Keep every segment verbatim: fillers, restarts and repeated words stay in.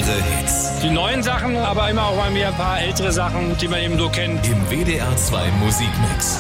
Ihre Hits. Die neuen Sachen, aber immer auch mal wieder ein paar ältere Sachen, die man eben so kennt. Im W D R zwei Musikmix.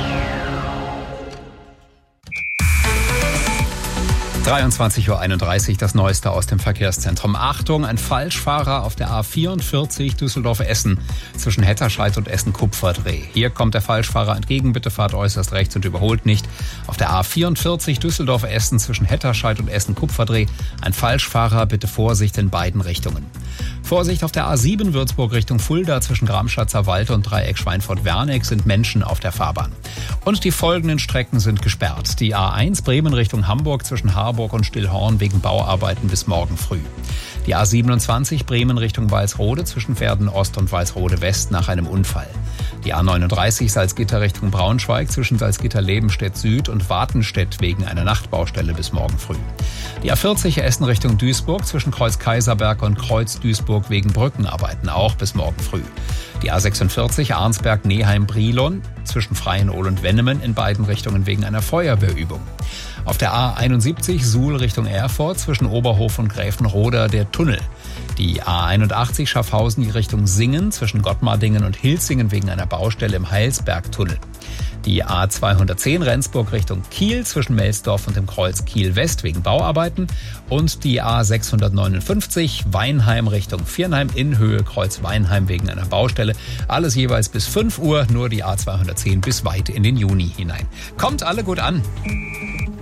dreiundzwanzig Uhr einunddreißig, das Neueste aus dem Verkehrszentrum. Achtung, ein Falschfahrer auf der A vierundvierzig Düsseldorf-Essen zwischen Hetterscheid und Essen-Kupferdreh. Hier kommt der Falschfahrer entgegen, bitte fahrt äußerst rechts und überholt nicht. Auf der A vierundvierzig Düsseldorf-Essen zwischen Hetterscheid und Essen-Kupferdreh ein Falschfahrer, bitte Vorsicht in beiden Richtungen. Vorsicht auf der A sieben Würzburg Richtung Fulda zwischen Gramschatzer Wald und Dreieck Schweinfurt-Werneck sind Menschen auf der Fahrbahn. Und die folgenden Strecken sind gesperrt. Die A eins Bremen Richtung Hamburg zwischen Harburg und Stillhorn wegen Bauarbeiten bis morgen früh. Die A siebenundzwanzig Bremen Richtung Walsrode zwischen Verden Ost und Walsrode West nach einem Unfall. Die A neununddreißig Salzgitter Richtung Braunschweig zwischen Salzgitter-Lebenstedt Süd und Wartenstedt wegen einer Nachtbaustelle bis morgen früh. Die A vierzig Essen Richtung Duisburg zwischen Kreuz Kaiserberg und Kreuz Duisburg wegen Brückenarbeiten auch bis morgen früh. Die A sechsundvierzig Arnsberg-Neheim-Brilon zwischen Freienol und Wennemen in beiden Richtungen wegen einer Feuerwehrübung. Auf der A einundsiebzig Suhl Richtung Erfurt zwischen Oberhof und Gräfenroda der Tunnel. Die A einundachtzig Schaffhausen Richtung Singen zwischen Gottmardingen und Hilsingen wegen einer Baustelle im Heilsbergtunnel. Die A zweihundertzehn Rendsburg Richtung Kiel zwischen Melsdorf und dem Kreuz Kiel-West wegen Bauarbeiten und die A sechshundertneunundfünfzig Weinheim Richtung Viernheim in Höhe Kreuz Weinheim wegen einer Baustelle. Alles jeweils bis fünf Uhr, nur die A zweihundertzehn bis weit in den Juni hinein. Kommt alle gut an!